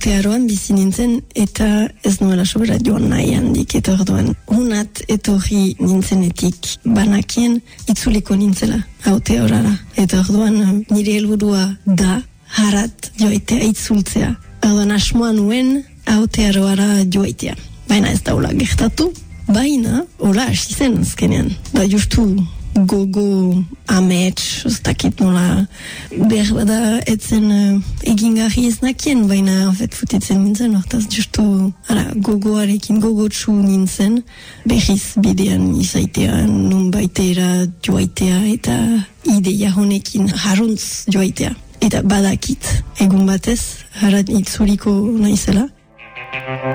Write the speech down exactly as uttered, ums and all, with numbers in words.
Tearoan bizi nintzen eta ez nuela sobera joan nahi handik, eta orduan unat etorri nintzenetik banakien itzuliko nintzela hau teorara. Eta orduan nire helburua da harat joaitea itzultzea. Orduan asmoa nuen hau tearoara joaitea. Baina ez daula gertatu, baina hola hasi zen azkenean. Da justu gogo amets, ez dakit nola berbada etzen uh, egingarri ez nakien, baina ofet futitzen nintzen, hortaz justu ara, gogoarekin, gogotsu nintzen, berriz bidean izaitea, nun baitera joaitea eta ideia honekin haruntz joaitea. Eta badakit, egun batez, harat itzuliko naizela.